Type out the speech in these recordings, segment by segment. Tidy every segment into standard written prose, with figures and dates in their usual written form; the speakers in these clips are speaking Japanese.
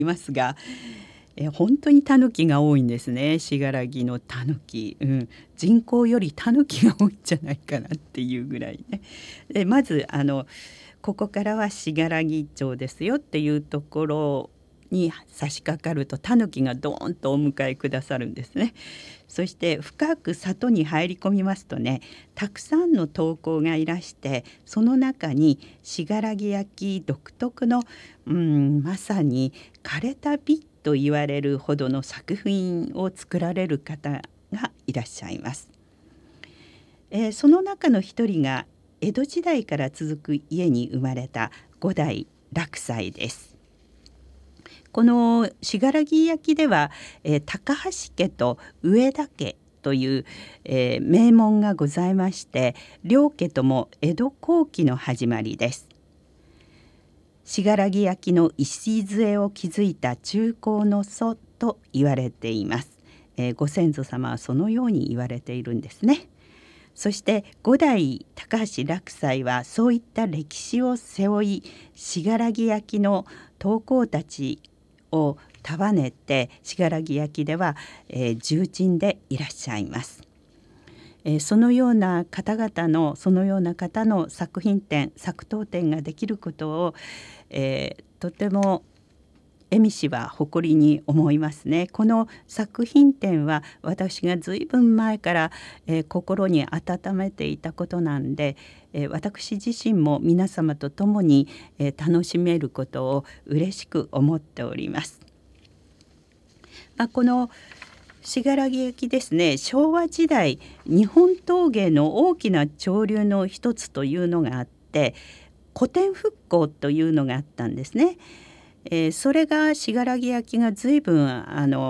いますが、本当にタヌキが多いんですね。信楽のタヌキ、人口よりタヌキが多いんじゃないかなっていうぐらいね。でまずここからは信楽町ですよっていうところに差し掛かるとタヌキがドーンとお迎えくださるんですね。そして深く里に入り込みますとね、たくさんの陶工がいらして、その中に信楽焼独特の、まさに枯れた美と言われるほどの作品を作られる方がいらっしゃいます。その中の一人が江戸時代から続く家に生まれた五代楽斎です。この信楽焼では、高橋家と上田家という、名門がございまして、両家とも江戸後期の始まりです。信楽焼の礎を築いた中興の祖と言われています。ご先祖様はそのように言われているんですね。そして五代高橋楽斎はそういった歴史を背負い、信楽焼の陶工たちを束ねて信楽焼では、重鎮でいらっしゃいます。そのような方の作品展、作陶展ができることを、とても恵美氏は誇りに思いますね。この作品展は私がずいぶん前から、心に温めていたことなんで、私自身も皆様と共に、楽しめることを嬉しく思っております。この信楽焼ですね、昭和時代日本陶芸の大きな潮流の一つというのがあって、古典復興というのがあったんですね。それが信楽焼が随分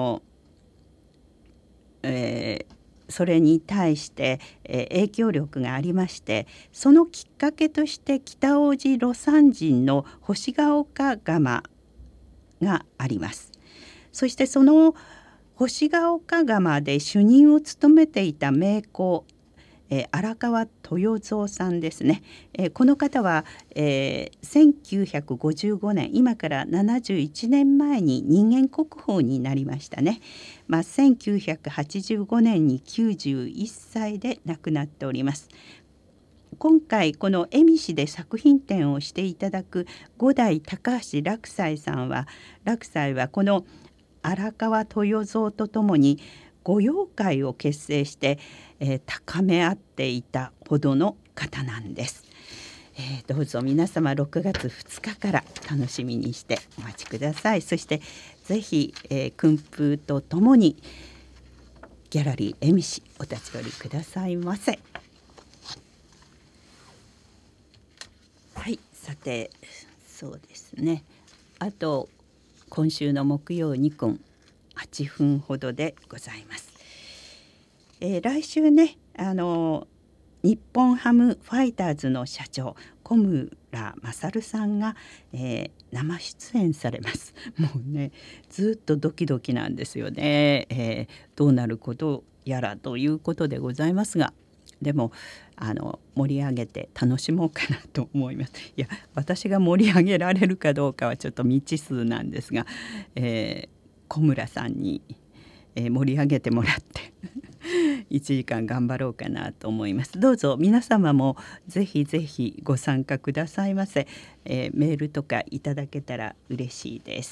それに対して、影響力がありまして、そのきっかけとして北大路魯山人の星ヶ丘窯があります。そしてその星ヶ丘窯で主任を務めていた名工、荒川豊蔵さんですね。この方は、1955年、今から71年前に人間国宝になりましたね。1985年に91歳で亡くなっております。今回この恵美市で作品展をしていただく五代高橋楽斎さんは、楽斎はこの荒川豊蔵とともに御用会を結成して、高め合っていたほどの方なんです。どうぞ皆様6月2日から楽しみにしてお待ちください。そしてぜひ、訓風とともにギャラリー恵美市お立ち寄りくださいませ。はい、さてそうですね、あと今週の木曜2分8分ほどでございます。来週ね、日本ハムファイターズの社長小村勝さんが、生出演されます。もうねずっとドキドキなんですよね。どうなることやらということでございますが、でも盛り上げて楽しもうかなと思います。いや、私が盛り上げられるかどうかはちょっと未知数なんですが、小村さんに、盛り上げてもらって1時間頑張ろうかなと思います。どうぞ皆様もぜひぜひご参加くださいませ。メールとかいただけたら嬉しいです。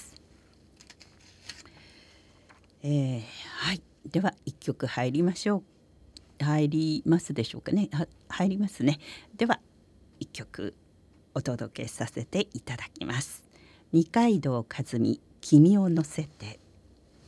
はい、では1曲入りましょう。入りますでしょうかね。入りますね。では1曲お届けさせていただきます。二階堂和美、君を乗せて。